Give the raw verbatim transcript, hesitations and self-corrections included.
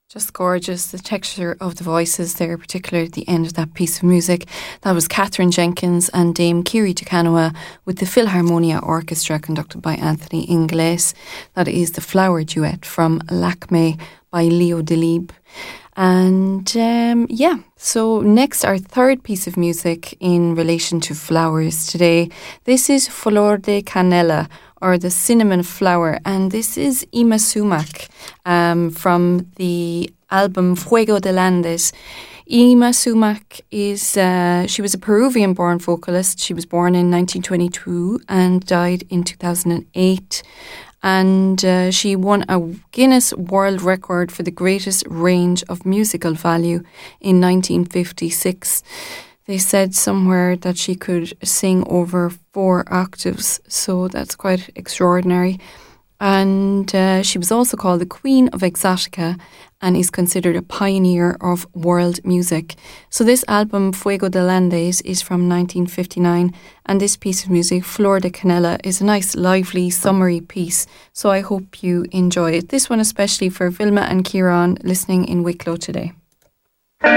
Just gorgeous, the texture of the voices there, particularly at the end of that piece of music. That was Catherine Jenkins and Dame Kiri Takanoa with the Philharmonia Orchestra conducted by Anthony Ingles. That is the Flower Duet from Lakme by Leo Delibes. And um, yeah, so next our third piece of music in relation to flowers today. This is Flor de Canela, or the cinnamon flower, and this is Ima Sumac um, from the album Fuego de Landes. Ima Sumac is, uh, she was a Peruvian-born vocalist. She was born in nineteen twenty-two and died in two thousand eight. And uh, she won a Guinness World Record for the greatest range of musical value in nineteen fifty-six. They said somewhere that she could sing over four octaves, so that's quite extraordinary. And uh, she was also called the Queen of Exotica and is considered a pioneer of world music. So this album, Fuego de Landes, is from nineteen fifty-nine, and this piece of music, Flor de Canela, is a nice, lively, summery piece. So I hope you enjoy it. This one especially for Vilma and Kieran listening in Wicklow today.